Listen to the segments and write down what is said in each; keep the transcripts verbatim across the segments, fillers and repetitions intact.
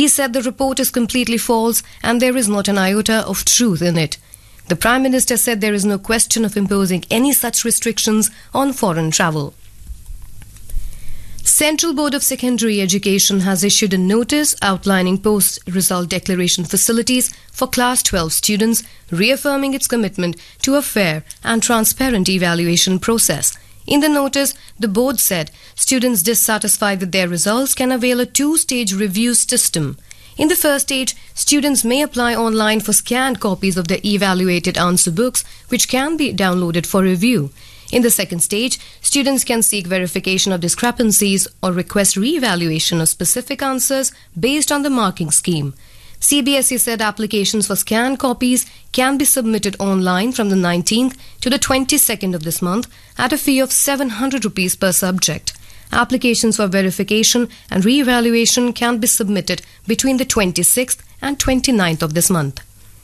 He said the report is completely false and there is not an iota of truth in it. The Prime Minister said there is no question of imposing any such restrictions on foreign travel. Central Board of Secondary Education has issued a notice outlining post-result declaration facilities for Class twelve students, reaffirming its commitment to a fair and transparent evaluation process. In the notice, the board said students dissatisfied with their results can avail a two-stage review system. In the first stage, students may apply online for scanned copies of their evaluated answer books, which can be downloaded for review. In the second stage, students can seek verification of discrepancies or request re-evaluation of specific answers based on the marking scheme. C B S E said applications for scanned copies can be submitted online from the nineteenth to the twenty-second of this month at a fee of seven hundred rupees per subject. Applications for verification and re-evaluation can be submitted between the twenty-sixth and twenty-ninth of this month.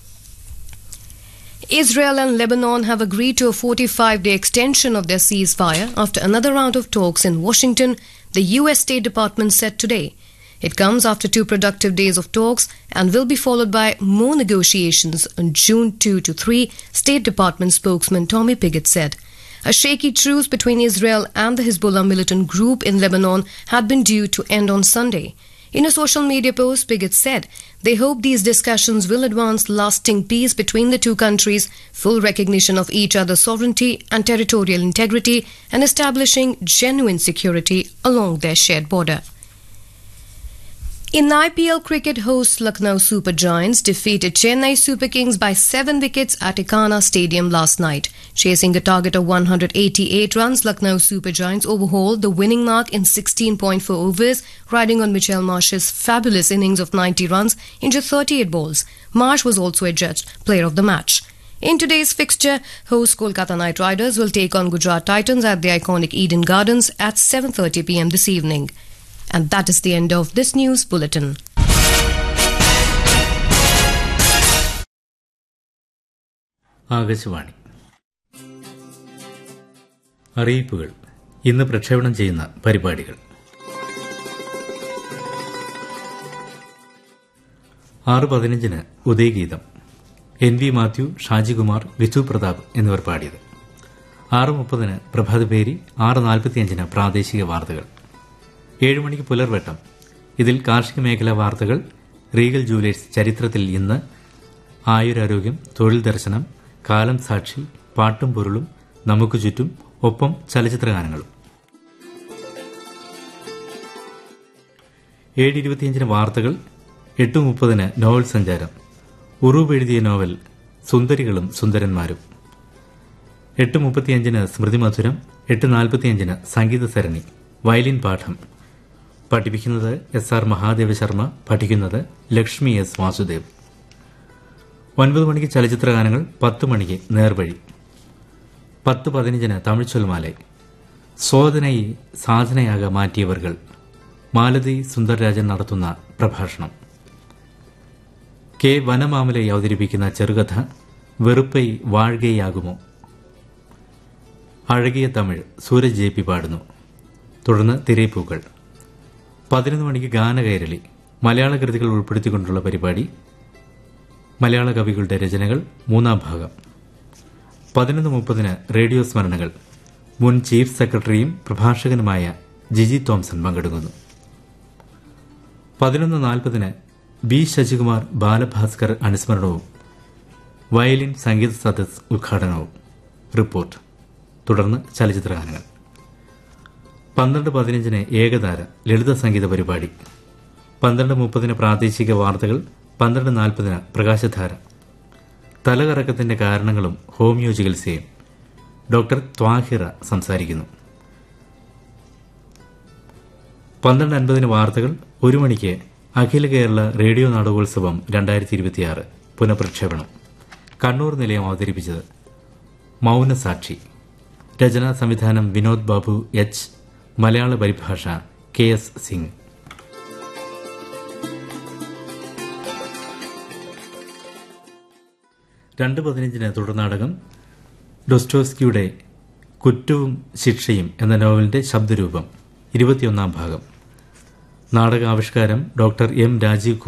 Israel and Lebanon have agreed to a forty-five day extension of their ceasefire after another round of talks in Washington, the U S State Department said today. It comes after two productive days of talks and will be followed by more negotiations on June second to third, State Department spokesman Tommy Pigott said. A shaky truce between Israel and the Hezbollah militant group in Lebanon had been due to end on Sunday. In a social media post, Pigott said they hope these discussions will advance lasting peace between the two countries, full recognition of each other's sovereignty and territorial integrity, and establishing genuine security along their shared border. In I P L cricket, hosts Lucknow Super Giants defeated Chennai Super Kings by seven wickets at Ekana Stadium last night. Chasing a target of one hundred eighty-eight runs, Lucknow Super Giants overhauled the winning mark in sixteen point four overs, riding on Mitchell Marsh's fabulous innings of ninety runs in just thirty-eight balls. Marsh was also adjudged player of the match. In today's fixture, hosts Kolkata Knight Riders will take on Gujarat Titans at the iconic Eden Gardens at seven thirty p m this evening. And that is the end of this news bulletin. Akashvani അറിയിപ്പുകൾ. ഇന്ന് പ്രക്ഷേപണം ചെയ്യുന്ന പരിപാടികൾ: ആറ് പതിനഞ്ചിന് ഉദയഗീതം, N V Mathew, Shajikumar, Biju Pratap എന്നിവർ പാടിയത്. ആറ് മുപ്പതിന് പ്രഭാതപേരി, ആറ് നാൽപ്പത്തിയഞ്ചിന് പ്രാദേശിക വാർത്തകൾ. ഏഴ് മണിക്ക് പുലർവെട്ടം. ഇതിൽ കാർഷിക മേഖലാ വാർത്തകൾ, റീഗൽ ജൂലേഴ്സ് ചരിത്രത്തിൽ ഇന്ന്, ആയുരാരോഗ്യം, തൊഴിൽ ദർശനം, കാലം സാക്ഷി, പാട്ടും പൊരുളും, നമുക്ക് ചുറ്റും, ഒപ്പം ചലച്ചിത്രഗാനങ്ങളും. ഏഴ് ഇരുപത്തിയഞ്ചിന് വാർത്തകൾ. എട്ട് മുപ്പതിന് നോവൽ സഞ്ചാരം. ഉറൂബ് എഴുതിയ നോവൽ സുന്ദരികളും സുന്ദരന്മാരും. എട്ട് മുപ്പത്തിയഞ്ചിന് സ്മൃതിമധുരം. എട്ട് നാൽപ്പത്തിയഞ്ചിന് സംഗീത സരണി, വയലിൻ പാഠം. പഠിപ്പിക്കുന്നത് എസ് ആർ മഹാദേവ ശർമ്മ, പഠിക്കുന്നത് ലക്ഷ്മി എസ് വാസുദേവ്. ഒൻപത് മണിക്ക് ചലച്ചിത്രഗാനങ്ങൾ. പത്ത് മണിക്ക് നേർവഴി. പത്ത് പതിനഞ്ചിന് തമിഴ് ചൊൽമാലെ, സോദനയെ സാധനയാക മാറ്റിയവർകൾ, മാലതി സുന്ദർരാജൻ നടത്തുന്ന പ്രഭാഷണം. കെ വനമാമലെ അവതരിപ്പിക്കുന്ന ചെറുകഥ വെറുപ്പൈ വാഴ്കയാകുമോ. അഴകിയ തമിഴ് സൂരജ് ജെ പി പാടുന്നു. തുടർന്ന് തിരയിപ്പൂക്കൾ. പതിനൊന്ന് മണിക്ക് ഗാനകൈരളി, മലയാള കൃതികൾ ഉൾപ്പെടുത്തിക്കൊണ്ടുള്ള പരിപാടി. മലയാള കവികളുടെ രചനകൾ, മൂന്നാം ഭാഗം. പതിനൊന്ന് മുപ്പതിന് റേഡിയോ സ്മരണകൾ. മുൻ ചീഫ് സെക്രട്ടറിയും പ്രഭാഷകനുമായ ജിജി തോംസൺ പങ്കെടുക്കുന്നു. പതിനൊന്ന് നാൽപ്പതിന് ബി ശശികുമാർ ബാലഭാസ്കർ അനുസ്മരണവും വയലിൻ സംഗീത സദസ് ഉദ്ഘാടനവും. റിപ്പോർട്ട്. തുടർന്ന് ചലച്ചിത്രഗാനങ്ങൾ. പന്ത്രണ്ട് പതിനഞ്ചിന് ഏകതാര ലളിത സംഗീത പരിപാടി. പന്ത്രണ്ട് മുപ്പതിന് പ്രാദേശിക വാർത്തകൾ. പന്ത്രണ്ട് നാൽപ്പതിന് പ്രകാശധാര. തലകറക്കത്തിന്റെ കാരണങ്ങളും ഹോമിയോ ചികിത്സയും. ഡോക്ടർ ത്വാഹിറ സംസാരിക്കുന്നു. പന്ത്രണ്ട് അൻപതിന് വാർത്തകൾ. ഒരു മണിക്ക് അഖില കേരള റേഡിയോ നാടകോത്സവം രണ്ടായിരത്തി ഇരുപത്തിയാറ് പുനഃപ്രക്ഷേപണം. കണ്ണൂർ നിലയം അവതരിപ്പിച്ചത് മൌനസാക്ഷി. രചനാ സംവിധാനം വിനോദ് ബാബു എച്ച്. മലയാള പരിഭാഷ കെ എസ് സിംഗ്. രണ്ട് പതിനഞ്ചിന് തുടർനാടകം ഡോസ്റ്റോസ്കിയുടെ കുറ്റവും ശിക്ഷയും എന്ന നോവലിന്റെ ശബ്ദരൂപം, ഇരുപത്തിയൊന്നാം ഭാഗം. നാടകാവിഷ്കാരം ഡോക്ടർ എം രാജീവ്